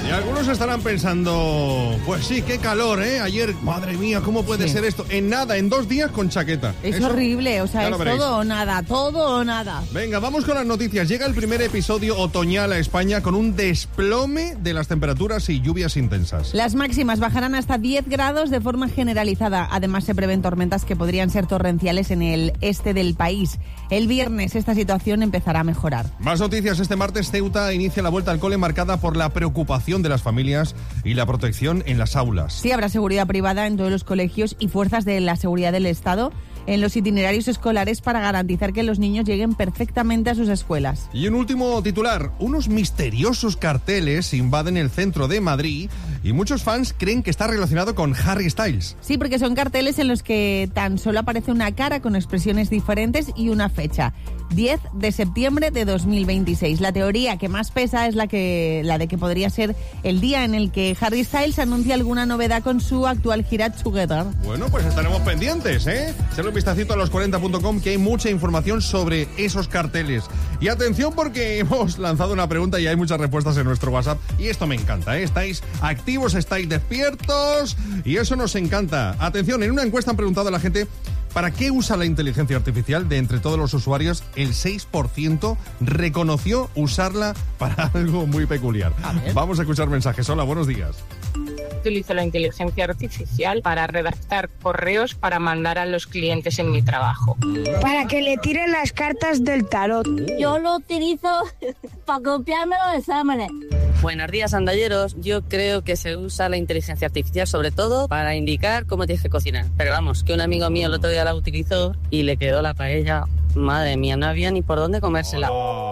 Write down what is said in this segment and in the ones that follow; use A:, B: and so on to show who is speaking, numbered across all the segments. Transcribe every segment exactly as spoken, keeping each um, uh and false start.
A: Y algunos estarán pensando, pues sí, qué calor, ¿eh? Ayer, madre mía, ¿cómo puede
B: sí.
A: ser esto? En nada, en dos días con chaqueta.
B: Es
A: Eso,
B: horrible, o sea, es todo o nada, todo o nada.
A: Venga, vamos con las noticias. Llega el primer episodio otoñal a España con un desplome de las temperaturas y lluvias intensas.
B: Las máximas bajarán hasta diez grados de forma generalizada. Además, se prevén tormentas que podrían ser torrenciales en el este del país. El viernes esta situación empezará a mejorar.
A: Más noticias. Este martes Ceuta inicia la vuelta al cole marcada por la preocupación de las familias y la protección en las aulas.
B: Sí, habrá seguridad privada en todos los colegios y fuerzas de la seguridad del Estado en los itinerarios escolares para garantizar que los niños lleguen perfectamente a sus escuelas.
A: Y un último titular. Unos misteriosos carteles invaden el centro de Madrid y muchos fans creen que está relacionado con Harry Styles.
B: Sí, porque son carteles en los que tan solo aparece una cara con expresiones diferentes y una fecha. diez de septiembre de dos mil veintiséis. La teoría que más pesa es la, que, la de que podría ser el día en el que Harry Styles anuncia alguna novedad con su actual gira Together.
A: Bueno, pues estaremos pendientes, ¿eh? Echarle un vistacito a los cuarenta punto com, que hay mucha información sobre esos carteles. Y atención, porque hemos lanzado una pregunta y hay muchas respuestas en nuestro WhatsApp. Y esto me encanta, ¿eh? Estáis activos, estáis despiertos y eso nos encanta. Atención, en una encuesta han preguntado a la gente ¿para qué usa la inteligencia artificial? De entre todos los usuarios, el seis por ciento reconoció usarla para algo muy peculiar. Vamos a escuchar mensajes. Hola, buenos días.
C: Utilizo la inteligencia artificial para redactar correos para mandar a los clientes en mi trabajo.
D: Para que le tiren las cartas del tarot.
E: Yo lo utilizo para copiarme los exámenes.
F: Buenos días, andalleros. Yo creo que se usa la inteligencia artificial sobre todo para indicar cómo tienes que cocinar. Pero vamos, que un amigo mío el otro día la utilizó y le quedó la paella. Madre mía, no había ni por dónde comérsela.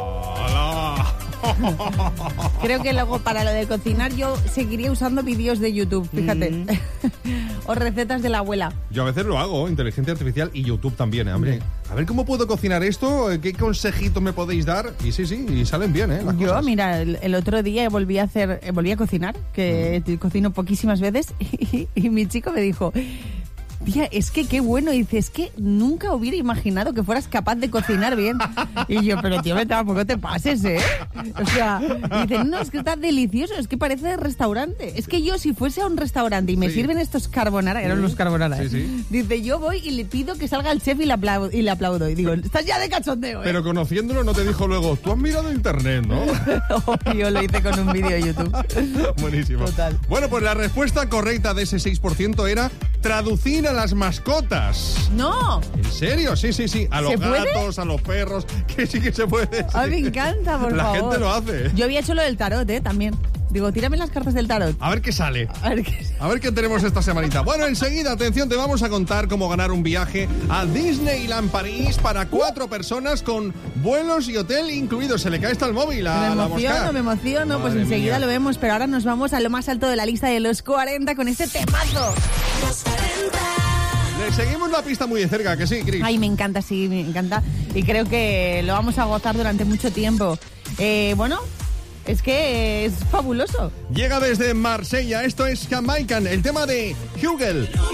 B: Creo que luego para lo de cocinar yo seguiría usando vídeos de YouTube, fíjate. Mm. O recetas de la abuela.
A: Yo a veces lo hago, inteligencia artificial y YouTube también, ¿eh? Hombre. A ver cómo puedo cocinar esto, qué consejitos me podéis dar. Y sí, sí, y salen bien, ¿eh? Las
B: yo,
A: cosas.
B: mira, el, el otro día volví a hacer, volví a cocinar, que mm. cocino poquísimas veces, y, y mi chico me dijo... Tía, es que qué bueno. Y dice, es que nunca hubiera imaginado que fueras capaz de cocinar bien. Y yo, pero tío, tampoco te pases, ¿eh? O sea, y dice, no, es que está delicioso, es que parece de restaurante. Es que yo, si fuese a un restaurante y me sí. sirven estos carbonara, eran los carbonara, ¿eh? sí, sí. Dice, yo voy y le pido que salga el chef y le aplaudo. Y, le aplaudo. Y digo, estás ya de cachondeo, ¿eh?
A: Pero conociéndolo no te dijo luego, tú has mirado internet, ¿no?
B: Yo lo hice con un vídeo de YouTube.
A: Buenísimo.
B: Total.
A: Bueno, pues la respuesta correcta de ese seis por ciento era traducir a las mascotas.
B: ¡No!
A: ¿En serio? Sí, sí, sí. A los gatos, a los perros, que sí que se puede. Sí.
B: Ay, me encanta, por
A: la
B: favor.
A: La gente lo hace.
B: Yo había hecho lo del tarot, ¿eh? También. Digo, tírame las cartas del tarot.
A: A ver qué sale.
B: A ver qué,
A: a ver qué tenemos esta semanita. Bueno, enseguida, atención, te vamos a contar cómo ganar un viaje a Disneyland París para cuatro personas con vuelos y hotel incluidos. Se le cae hasta el móvil a
B: Me
A: la
B: emociono,
A: mosca.
B: me emociono.
A: Madre
B: pues enseguida
A: mía.
B: lo vemos, pero ahora nos vamos a lo más alto de la lista de los cuarenta con este temazo.
G: Los cuarenta.
A: Le seguimos la pista muy de cerca, que sí, Cris.
B: Ay, me encanta, sí, me encanta. Y creo que lo vamos a gozar durante mucho tiempo. Eh, bueno, es que es fabuloso.
A: Llega desde Marsella, esto es Jamaican, el tema de Hugel.